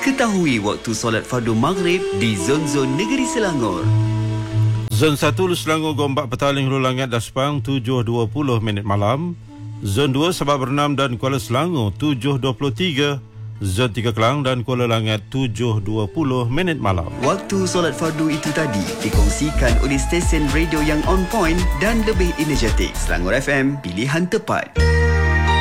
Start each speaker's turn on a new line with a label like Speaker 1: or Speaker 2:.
Speaker 1: Ketahui waktu solat fardu maghrib di zon-zon negeri Selangor.
Speaker 2: Zon 1 Selangor Gombak Petaling Hulu Langit Daspang 7.20 minit malam. Zon 2 Sabah Bernam dan Kuala Selangor 7.23. Zon 3 Kelang dan Kuala Langit 7.20 minit malam.
Speaker 1: Waktu solat fardu itu tadi dikongsikan oleh stesen radio yang on point dan lebih energetik. Selangor FM, pilihan tepat.